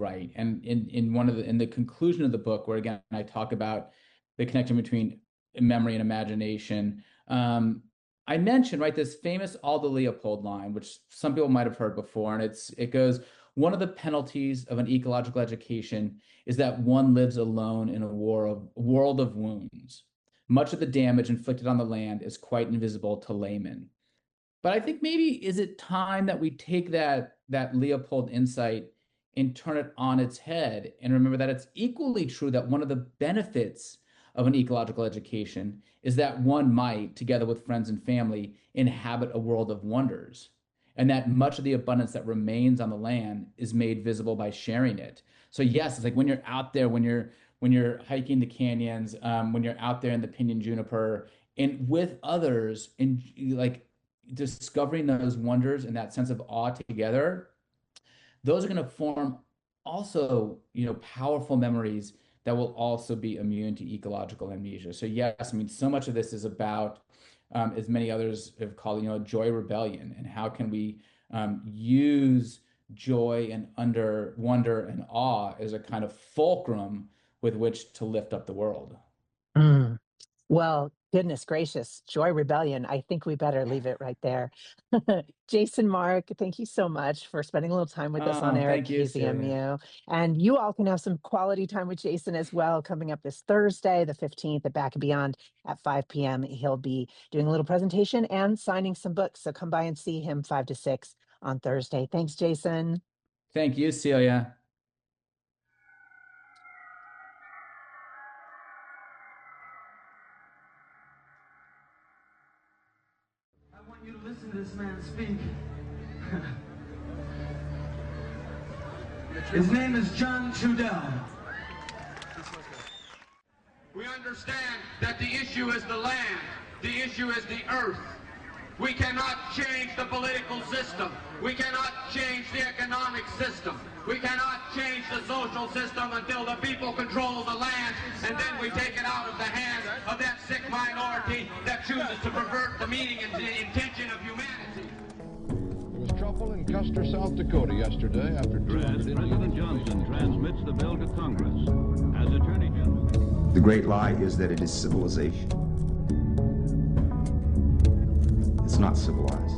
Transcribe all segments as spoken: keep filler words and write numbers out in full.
right. And in, in one of the, in the conclusion of the book, where again, I talk about the connection between memory and imagination, um, I mentioned, right, this famous Aldo Leopold line, which some people might have heard before. And it's, it goes, one of the penalties of an ecological education is that one lives alone in a war of world of wounds. Much of the damage inflicted on the land is quite invisible to laymen. But I think maybe is it time that we take that that Leopold insight and turn it on its head and remember that it's equally true that one of the benefits of an ecological education is that one might, together with friends and family, inhabit a world of wonders. And that much of the abundance that remains on the land is made visible by sharing it. So yes, it's like when you're out there, when you're when you're hiking the canyons, um, when you're out there in the pinyon juniper, and with others, and like discovering those wonders and that sense of awe together, those are going to form also, you know, powerful memories that will also be immune to ecological amnesia. So yes, I mean, so much of this is about, um, as many others have called, you know, joy rebellion, and how can we um, use joy and under wonder and awe as a kind of fulcrum with which to lift up the world. Mm. Well, goodness gracious, Joy Rebellion. I think we better leave it right there. Jason, Mark, thank you so much for spending a little time with us on Oh, air at thank you, Celia. K Z M U. And you all can have some quality time with Jason as well coming up this Thursday, the fifteenth, at Back and Beyond at five p m He'll be doing a little presentation and signing some books. So come by and see him five to six on Thursday. Thanks, Jason. Thank you, Celia. I want you to listen to this man speak. His name is John Trudell. We understand that the issue is the land, the issue is the earth. We cannot change the political system. We cannot change the economic system. We cannot change the social system until the people control the land, and then we take it out of the hands of that sick minority that chooses to pervert the meaning and the intention of humanity. There was trouble in Custer, South Dakota yesterday after President Johnson transmits the bill to Congress as Attorney General. The great lie is that it is civilization. It's not civilized.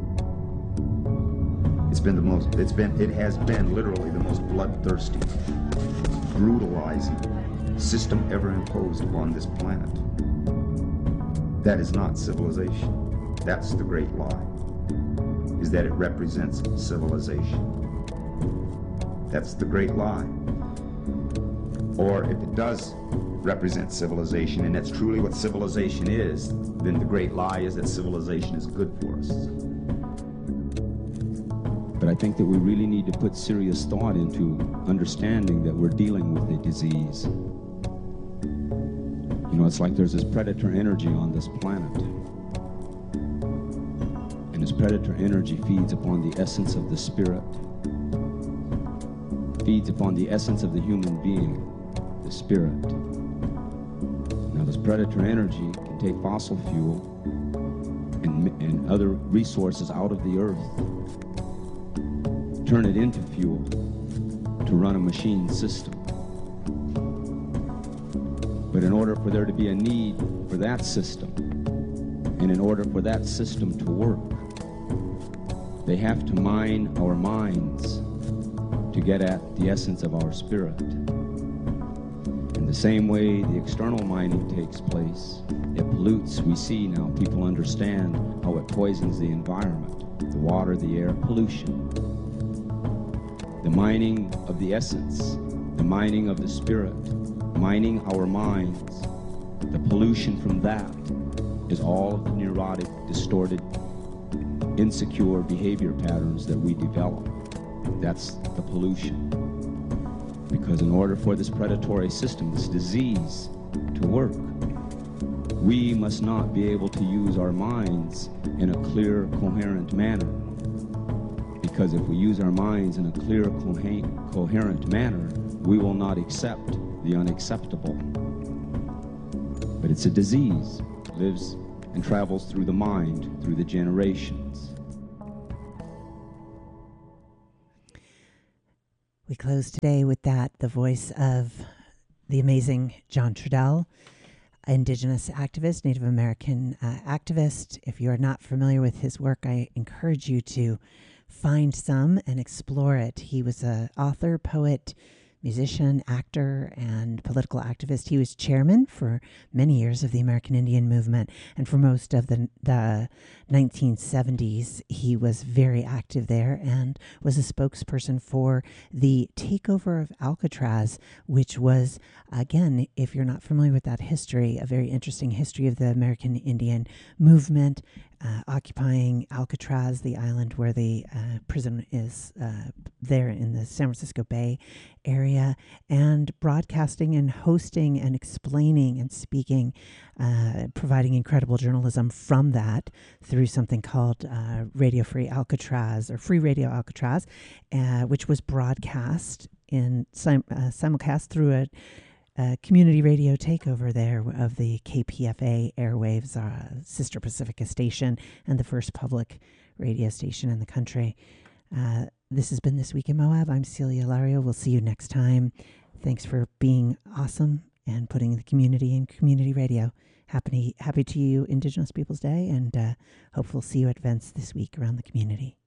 It's been the most, it's been, it has been literally the most bloodthirsty, brutalizing system ever imposed upon this planet. That is not civilization. That's the great lie, is that it represents civilization. That's the great lie. Or if it does represent civilization, and that's truly what civilization is, then the great lie is that civilization is good for us. But I think that we really need to put serious thought into understanding that we're dealing with a disease. You know, it's like there's this predator energy on this planet. And this predator energy feeds upon the essence of the spirit, feeds upon the essence of the human being, the spirit. Now, this predator energy can take fossil fuel and, and other resources out of the earth, turn it into fuel to run a machine system. But in order for there to be a need for that system, and in order for that system to work, they have to mine our minds to get at the essence of our spirit. In the same way the external mining takes place, it pollutes. We see now, people understand how it poisons the environment, the water, the air, pollution. The mining of the essence, the mining of the spirit, mining our minds, the pollution from that is all of the neurotic, distorted, insecure behavior patterns that we develop. That's the pollution. Because in order for this predatory system, this disease, to work, we must not be able to use our minds in a clear, coherent manner. Because if we use our minds in a clear, co- coherent manner, we will not accept the unacceptable. But it's a disease, lives and travels through the mind, through the generations. We close today with that, the voice of the amazing John Trudell, Indigenous activist, Native American uh, activist. If you are not familiar with his work, I encourage you to find some and explore it. He was an author, poet, musician, actor, and political activist. He was chairman for many years of the American Indian Movement, and for most of the, the nineteen seventies, he was very active there and was a spokesperson for the takeover of Alcatraz, which was, again, if you're not familiar with that history, a very interesting history of the American Indian Movement, Uh, occupying Alcatraz, the island where the uh, prison is uh, there in the San Francisco Bay area, and broadcasting and hosting and explaining and speaking, uh, providing incredible journalism from that through something called uh, Radio Free Alcatraz or Free Radio Alcatraz, uh, which was broadcast in sim- uh, simulcast through a Uh, community radio takeover there of the K P F A airwaves, uh, Sister Pacifica station, and the first public radio station in the country. Uh, this has been This Week in Moab. I'm Celia Lario. We'll see you next time. Thanks for being awesome and putting the community in community radio. Happy, happy to you, Indigenous Peoples Day, and uh, hope we'll see you at events this week around the community.